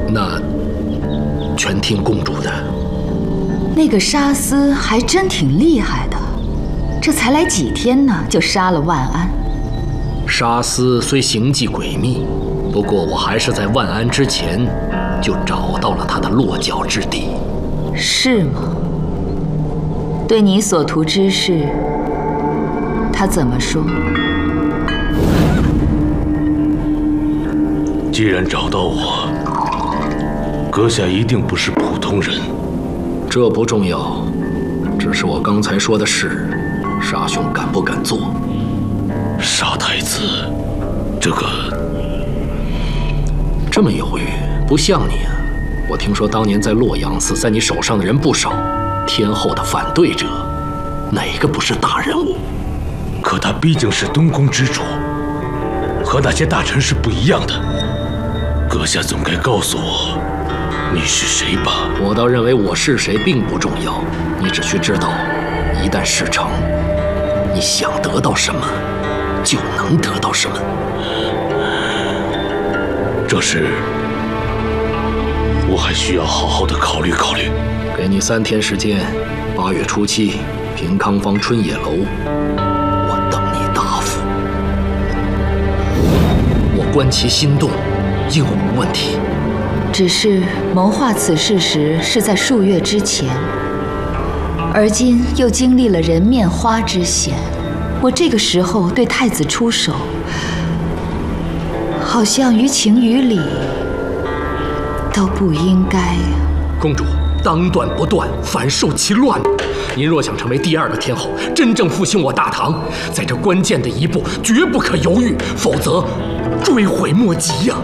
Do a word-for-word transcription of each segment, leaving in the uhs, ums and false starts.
那全听公主的。 那个沙司还真挺厉害的，这才来几天呢，就杀了万安。 沙司虽行迹诡秘，不过我还是在万安之前就找到了他的落脚之地。 是吗？对你所图之事，他怎么说？ 既然找到我，阁下一定不是普通人。 这不重要，只是我刚才说的事，沙兄敢不敢做？ 杀太子，这个这么犹豫，不像你啊！我听说当年在洛阳死在你手上的人不少，天后的反对者，哪个不是大人物？ 可他毕竟是东宫之主，和那些大臣是不一样的。阁下总该告诉我，你是谁吧？ 我倒认为我是谁并不重要，你只需知道，一旦事成，你想得到什么，就能得到什么。 这事我还需要好好的考虑考虑。 给你三天时间，八月初七，平康坊春野楼，我等你答复。我观其心动，应无问题。 只是谋划此事时是在数月之前，而今又经历了人面花之险，我这个时候对太子出手，好像于情于理都不应该呀。 公主，当断不断，反受其乱。您若想成为第二个天后，真正复兴我大唐，在这关键的一步绝不可犹豫，否则追悔莫及呀。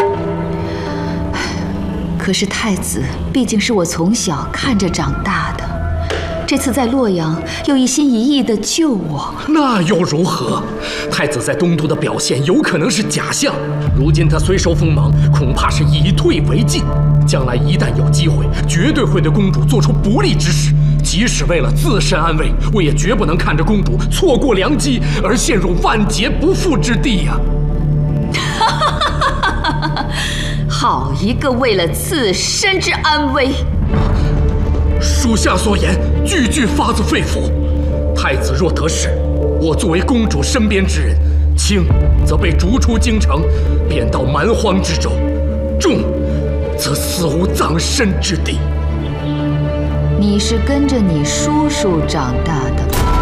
可是太子毕竟是我从小看着长大的，这次在洛阳又一心一意地救我， 那又如何？太子在东都的表现有可能是假象，如今他虽收锋芒，恐怕是以退为进。将来一旦有机会，绝对会对公主做出不利之事。即使为了自身安危，我也绝不能看着公主错过良机而陷入万劫不复之地呀！ 好一个为了自身之安危！ 属下所言，句句发自肺腑。太子若得势，我作为公主身边之人，轻则被逐出京城，贬到蛮荒之中；重则死无葬身之地。 你是跟着你叔叔长大的